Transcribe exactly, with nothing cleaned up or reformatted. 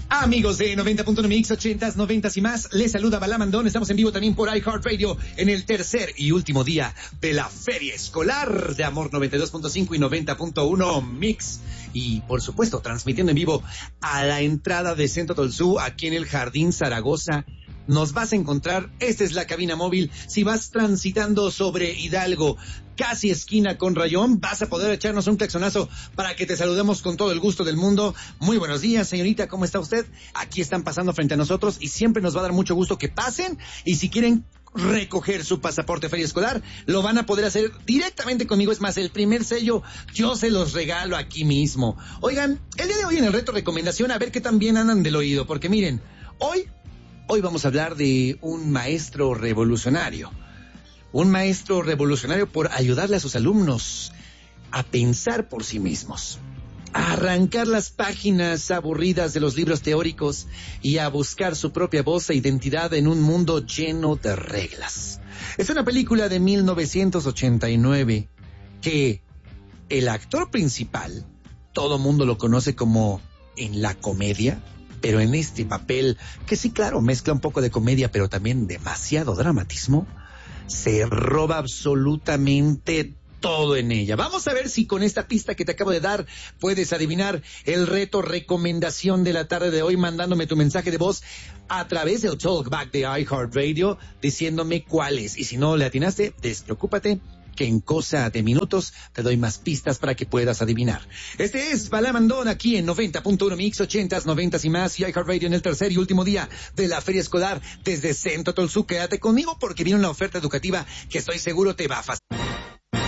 Amigos de noventa punto uno Mix, ochentas, noventas y más, les saluda Balamandón. Estamos en vivo también por iHeartRadio en el tercer y último día de la Feria Escolar de Amor noventa y dos punto cinco y noventa punto uno Mix. Y por supuesto, transmitiendo en vivo a la entrada de Centro Tolsú, aquí en el Jardín Zaragoza. Nos vas a encontrar, esta es la cabina móvil. Si vas transitando sobre Hidalgo, casi esquina con Rayón, vas a poder echarnos un claxonazo para que te saludemos con todo el gusto del mundo. Muy buenos días, señorita, ¿cómo está usted? Aquí están pasando frente a nosotros y siempre nos va a dar mucho gusto que pasen. Y si quieren recoger su pasaporte Feria Escolar, lo van a poder hacer directamente conmigo. Es más, el primer sello yo se los regalo aquí mismo. Oigan, el día de hoy en el reto recomendación, a ver qué tan bien andan del oído, porque miren, hoy... Hoy vamos a hablar de un maestro revolucionario, un maestro revolucionario por ayudarle a sus alumnos a pensar por sí mismos, a arrancar las páginas aburridas de los libros teóricos y a buscar su propia voz e identidad en un mundo lleno de reglas. Es una película de mil novecientos ochenta y nueve que el actor principal, todo mundo lo conoce como en la comedia, pero en este papel, que sí, claro, mezcla un poco de comedia, pero también demasiado dramatismo, se roba absolutamente todo en ella. Vamos a ver si con esta pista que te acabo de dar puedes adivinar el reto recomendación de la tarde de hoy, mandándome tu mensaje de voz a través del Talkback de iHeartRadio, diciéndome cuál es. Y si no le atinaste, despreocúpate, que en cosa de minutos te doy más pistas para que puedas adivinar. Este es Balamandón aquí en noventa punto uno Mix, ochentas, noventas y más, y iHeartRadio en el tercer y último día de la Feria Escolar desde Centro Tolsú. Quédate conmigo porque viene una oferta educativa que estoy seguro te va a fascinar.